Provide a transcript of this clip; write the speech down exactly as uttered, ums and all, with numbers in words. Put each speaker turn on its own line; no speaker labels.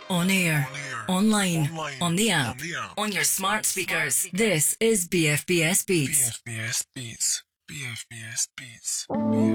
On air, online, on the app, on your smart speakers. This is B F B S Beats.
B F B S Beats. B F B S Beats.